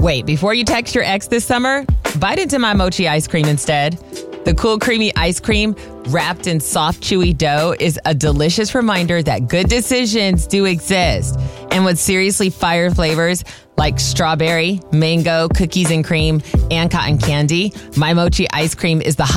Wait, before you text your ex this summer, bite into my mochi ice cream instead. The cool, creamy ice cream wrapped in soft, chewy dough is a delicious reminder that good decisions do exist. And with seriously fire flavors like strawberry, mango, cookies and cream, and cotton candy, my mochi ice cream is the